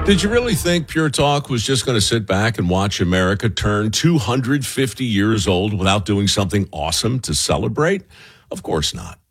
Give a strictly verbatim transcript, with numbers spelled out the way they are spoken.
Did you really think Pure Talk was just going to sit back and watch America turn two hundred fifty years old without doing something awesome to celebrate? Of course not.